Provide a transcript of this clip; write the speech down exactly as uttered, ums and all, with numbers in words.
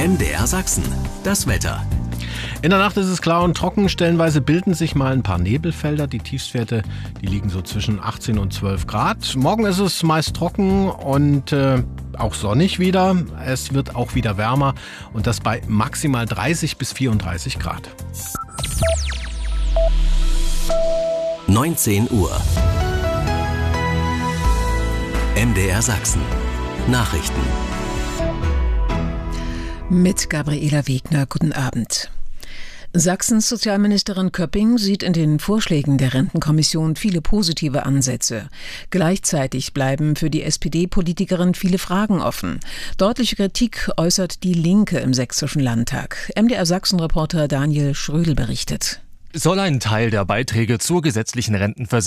M D R Sachsen, das Wetter. In der Nacht ist es klar und trocken. Stellenweise bilden sich mal ein paar Nebelfelder. Die Tiefstwerte, die liegen so zwischen achtzehn und zwölf Grad. Morgen ist es meist trocken und äh, auch sonnig wieder. Es wird auch wieder wärmer und das bei maximal dreißig bis vierunddreißig Grad. neunzehn Uhr. M D R Sachsen. Nachrichten. Mit Gabriela Wegner, guten Abend. Sachsens Sozialministerin Köpping sieht in den Vorschlägen der Rentenkommission viele positive Ansätze. Gleichzeitig bleiben für die S P D-Politikerin viele Fragen offen. Deutliche Kritik äußert die Linke im Sächsischen Landtag. M D R Sachsen-Reporter Daniel Schrödel berichtet. Soll ein Teil der Beiträge zur gesetzlichen Rentenversicherung